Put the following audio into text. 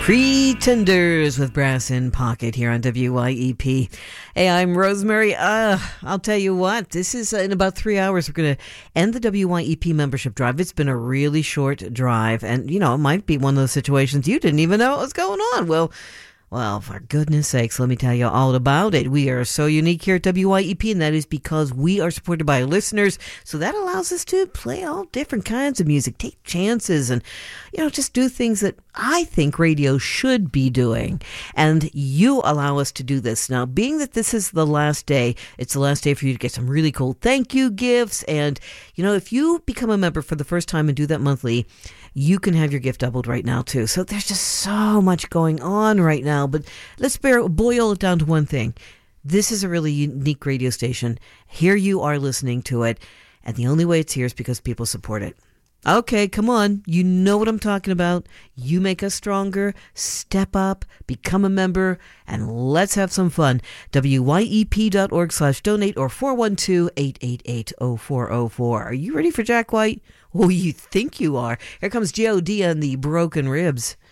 Pretenders with Brass in Pocket here on WYEP. Hey, I'm Rosemary. I'll tell you what, this is in about 3 hours. We're going to end the WYEP membership drive. It's been a really short drive, and, you know, it might be one of those situations you didn't even know what was going on. Well, for goodness sakes, let me tell you all about it. We are so unique here at WYEP, and that is because we are supported by listeners. So that allows us to play all different kinds of music, take chances, and, you know, just do things that I think radio should be doing. And you allow us to do this. Now, being that this is the last day, it's the last day for you to get some really cool thank you gifts. And, you know, if you become a member for the first time and do that monthly, you can have your gift doubled right now, too. So there's just so much going on right now. But let's boil it down to one thing. This is a really unique radio station. Here you are listening to it. And the only way it's here is because people support it. Okay, come on. You know what I'm talking about. You make us stronger. Step up, become a member, and let's have some fun. WYEP.org/donate or 412-888-0404. Are you ready for Jack White? Oh, you think you are. Here comes G.O.D. and the Broken Ribs.